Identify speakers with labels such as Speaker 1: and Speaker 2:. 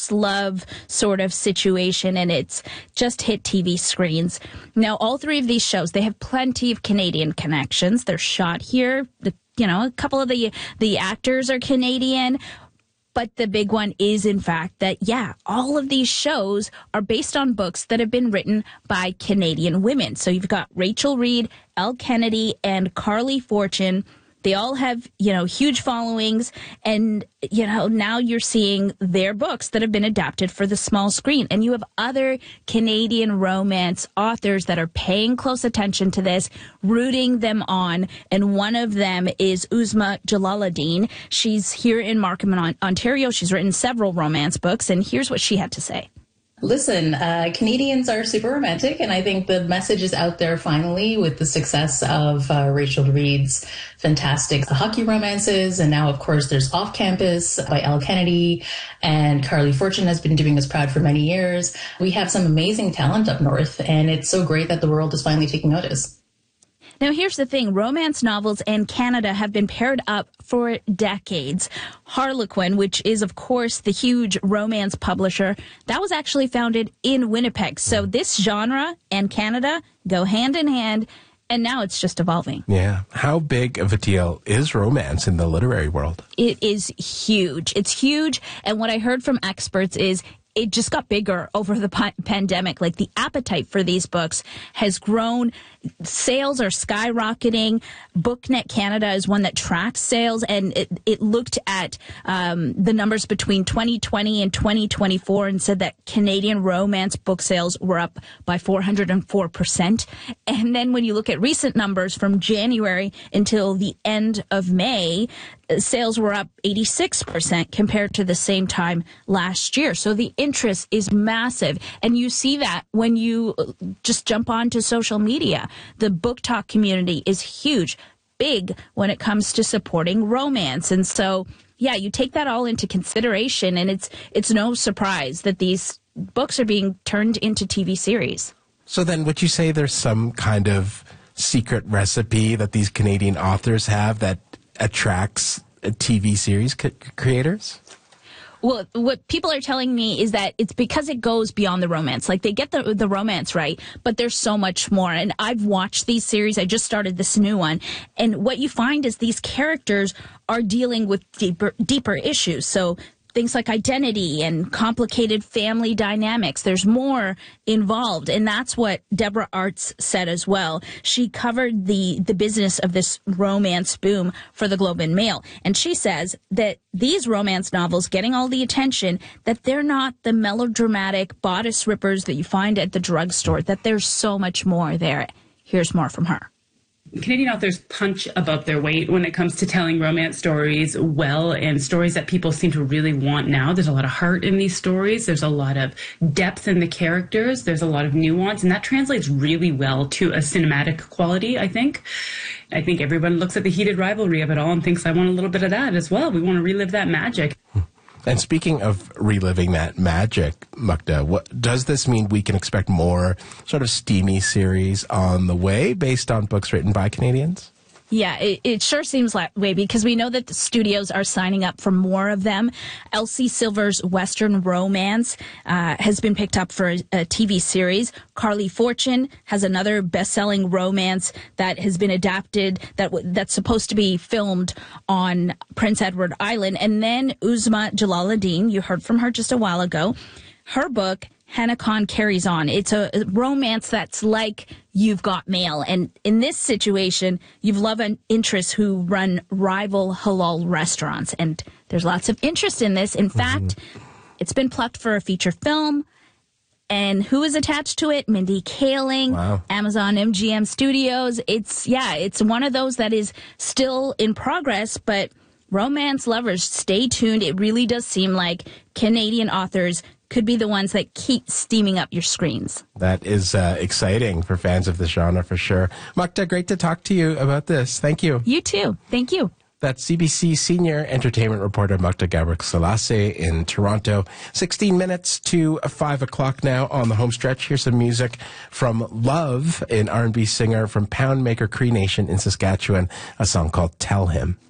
Speaker 1: first love sort of situation, and it's just hit TV screens. Now, all three of these shows, they have plenty of Canadian connections. They're shot here. A couple of the actors are Canadian. But the big one is, in fact, that, all of these shows are based on books that have been written by Canadian women. So you've got Rachel Reed, Elle Kennedy, and Carly Fortune. They all have, huge followings. And, now you're seeing their books that have been adapted for the small screen. And you have other Canadian romance authors that are paying close attention to this, rooting them on. And one of them is Uzma Jalaluddin. She's here in Markham, Ontario. She's written several romance books. And here's what she had to say.
Speaker 2: Listen, Canadians are super romantic, and I think the message is out there finally with the success of Rachel Reed's fantastic hockey romances. And now, of course, there's Off Campus by Elle Kennedy, and Carly Fortune has been doing us proud for many years. We have some amazing talent up north, and it's so great that the world is finally taking notice.
Speaker 1: Now, here's the thing. Romance novels and Canada have been paired up for decades. Harlequin, which is, of course, the huge romance publisher, that was actually founded in Winnipeg. So this genre and Canada go hand in hand, and now it's just evolving.
Speaker 3: Yeah. How big of a deal is romance in the literary world?
Speaker 1: It is huge. It's huge. And what I heard from experts is it just got bigger over the pandemic. Like, the appetite for these books has grown. Sales are skyrocketing. BookNet Canada is one that tracks sales, and it looked at the numbers between 2020 and 2024 and said that Canadian romance book sales were up by 404%. And then when you look at recent numbers from January until the end of May, sales were up 86% compared to the same time last year. So the interest is massive. And you see that when you just jump onto social media. The book talk community is huge, big when it comes to supporting romance. And so, you take that all into consideration, and it's no surprise that these books are being turned into TV series.
Speaker 3: So then would you say there's some kind of secret recipe that these Canadian authors have that attracts TV series creators?
Speaker 1: Well, what people are telling me is that it's because it goes beyond the romance. Like, they get the romance right, but there's so much more. And I've watched these series. I just started this new one. And what you find is these characters are dealing with deeper issues. So things like identity and complicated family dynamics. There's more involved. And that's what Deborah Arts said as well. She covered the business of this romance boom for the Globe and Mail. And she says that these romance novels getting all the attention, that they're not the melodramatic bodice rippers that you find at the drugstore, that there's so much more there. Here's more from her.
Speaker 4: Canadian authors punch above their weight when it comes to telling romance stories well, and stories that people seem to really want now. There's a lot of heart in these stories. There's a lot of depth in the characters. There's a lot of nuance, and that translates really well to a cinematic quality, I think. I think everyone looks at the heated rivalry of it all and thinks, I want a little bit of that as well. We want to relive that magic.
Speaker 3: And speaking of reliving that magic, Mukta, what does this mean we can expect more sort of steamy series on the way based on books written by Canadians?
Speaker 1: Yeah, it sure seems that way, because we know that the studios are signing up for more of them. Elsie Silver's Western Romance has been picked up for a TV series. Carly Fortune has another best-selling romance that has been adapted, that's supposed to be filmed on Prince Edward Island. And then Uzma Jalaluddin, you heard from her just a while ago. Her book, Hannah Khan Carries On. It's a romance that's like You've Got Mail. And in this situation, you've love and interest who run rival halal restaurants. And there's lots of interest in this. In fact, it's been plucked for a feature film. And who is attached to it? Mindy Kaling, wow. Amazon MGM Studios. It's one of those that is still in progress, but romance lovers, stay tuned. It really does seem like Canadian authors could be the ones that keep steaming up your screens.
Speaker 3: That is exciting for fans of the genre, for sure. Mukta, great to talk to you about this. Thank you.
Speaker 1: You too. Thank you.
Speaker 3: That's CBC senior entertainment reporter Mukta Gabrik-Selassie in Toronto. 16 minutes to 5 o'clock now on the home stretch. Here's some music from Love, an R&B singer from Poundmaker Cree Nation in Saskatchewan, a song called Tell Him.